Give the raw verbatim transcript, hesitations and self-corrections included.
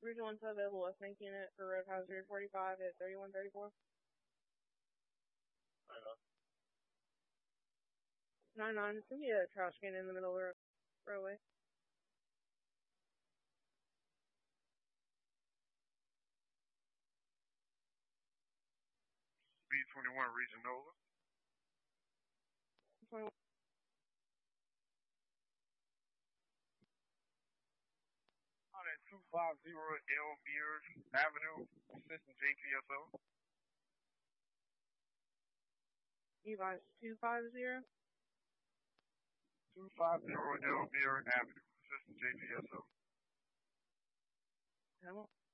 Regional One available, a tank unit for road hazard forty-five at thirty-one thirty-four. nine nine, send me a trash can in the middle of the roadway. B twenty-one, Region Nova. twenty-one. two fifty Elmere Avenue, assistant J P S O. Levi's two fifty. two fifty Elmere Avenue, assistant J P S O. Come on.